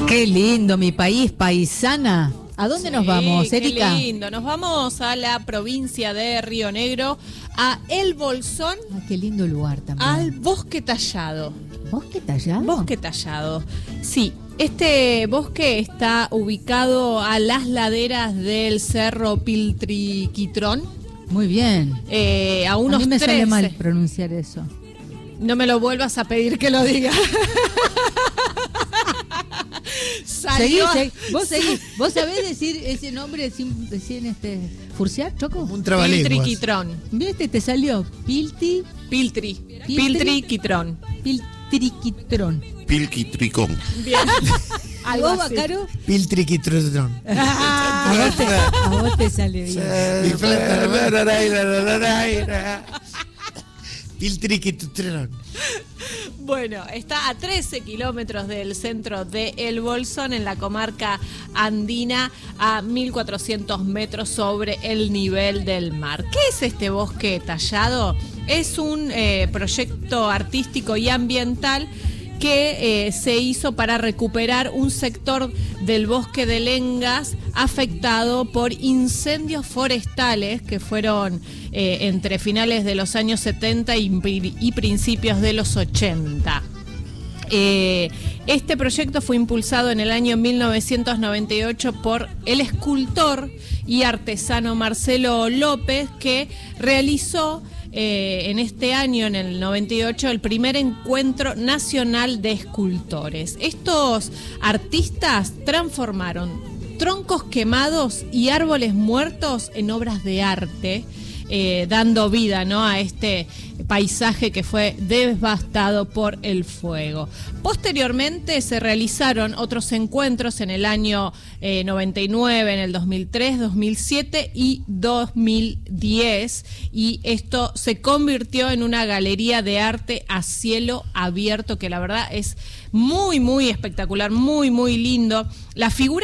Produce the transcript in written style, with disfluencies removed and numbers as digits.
Qué lindo, mi país, paisana. ¿A dónde nos vamos, Erika? Qué lindo, nos vamos a la provincia de Río Negro, a El Bolsón. Ah, qué lindo lugar también. Al Bosque Tallado. ¿Bosque Tallado? Bosque Tallado, sí. Este bosque está ubicado a las laderas del Cerro Piltriquitrón. Muy bien. A unos a mí me 13. sale mal pronunciar eso. No me lo vuelvas a pedir que lo diga. Seguí. ¿Vos sabés decir ese nombre sin furciar, Choco? Un trabalenguas. Piltriquitrón. ¿Viste? Te salió Piltriquitrón. Piltriquitrón. Pilquitricón. Bien. ¿A vos, Bacaro? Piltriquitrón. A vos te sale bien. Piltriquitrón. Bueno, está a 13 kilómetros del centro de El Bolsón, en la comarca andina, a 1.400 metros sobre el nivel del mar. ¿Qué es este Bosque Tallado? Es un proyecto artístico y ambiental que se hizo para recuperar un sector del bosque de Lengas afectado por incendios forestales que fueron entre finales de los años 70 y principios de los 80. Este proyecto fue impulsado en el año 1998 por el escultor y artesano Marcelo López, que realizó en este año, en el 98, el primer encuentro nacional de escultores. Estos artistas transformaron troncos quemados y árboles muertos en obras de arte, dando vida, ¿no?, a este paisaje que fue devastado por el fuego. Posteriormente se realizaron otros encuentros en el año 99, en el 2003, 2007 y 2010, y esto se convirtió en una galería de arte a cielo abierto que la verdad es muy, muy espectacular, muy, muy lindo. La figura